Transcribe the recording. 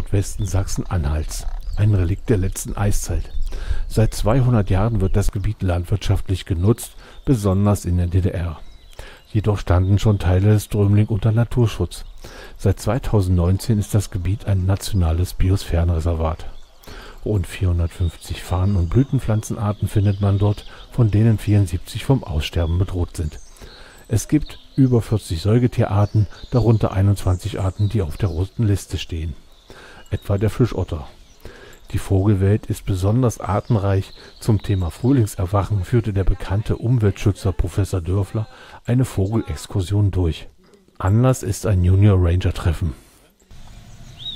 Nordwesten Sachsen-Anhalts, ein Relikt der letzten Eiszeit. Seit 200 Jahren wird das Gebiet landwirtschaftlich genutzt, besonders in der DDR. Jedoch standen schon Teile des Strömling unter Naturschutz. Seit 2019 ist das Gebiet ein nationales Biosphärenreservat. Rund 450 Farn- und Blütenpflanzenarten findet man dort, von denen 74 vom Aussterben bedroht sind. Es gibt über 40 Säugetierarten, darunter 21 Arten, die auf der roten Liste stehen. Etwa der Fischotter. Die Vogelwelt ist besonders artenreich. Zum Thema Frühlingserwachen führte der bekannte Umweltschützer Professor Dörfler eine Vogelexkursion durch. Anlass ist ein Junior Ranger Treffen.